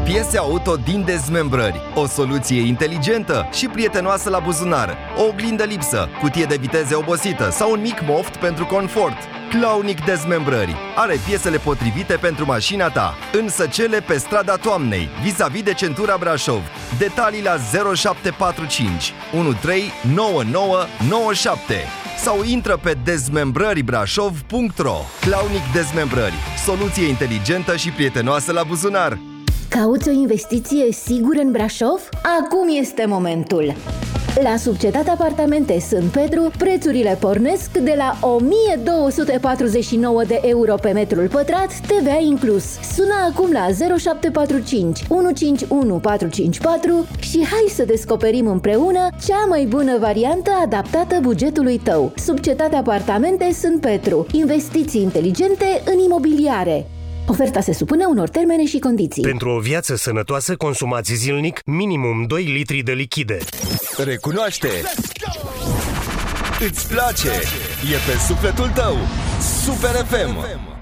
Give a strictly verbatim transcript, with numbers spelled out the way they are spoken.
Piese auto din dezmembrări. O soluție inteligentă și prietenoasă la buzunar. O oglindă lipsă, cutie de viteze obosită sau un mic moft pentru confort. Claunic Dezmembrări. Are piesele potrivite pentru mașina ta. În Săcele, pe strada Toamnei, vis-a-vis de centura Brașov. Detalii la zero șapte patru cinci unu trei nouă nouă nouă șapte sau intră pe dezmembrări brașov punct ro. Claunic Dezmembrări. Soluție inteligentă și prietenoasă la buzunar. Cauți o investiție sigură în Brașov? Acum este momentul! La Subcetate Apartamente Sânt Petru, prețurile pornesc de la o mie două sute patruzeci și nouă de euro pe metrul pătrat, T V A inclus. Sună acum la zero șapte patru cinci unu cinci unu patru cinci patru și hai să descoperim împreună cea mai bună variantă adaptată bugetului tău. Subcetate Apartamente Sânt Petru. Investiții inteligente în imobiliare. Oferta se supune unor termene și condiții. Pentru o viață sănătoasă, consumați zilnic minimum doi litri de lichide. Recunoaște! Îți place! E pe sufletul tău! Super F M!